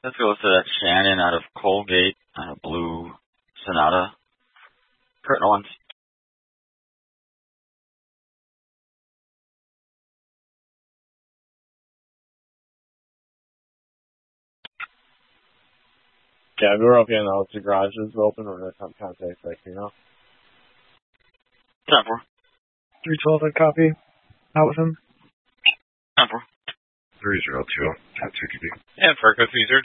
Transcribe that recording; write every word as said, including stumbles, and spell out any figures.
Let's go with that Shannon out of Colgate, uh, blue Sonata. Curtain ones. Yeah, we're okay now. The garage is open. We're going to come contact, like, you know. Time for. three twelve, I copy. Out with him. Time for. three zero two. That's two Q B. And Fargo three zero two.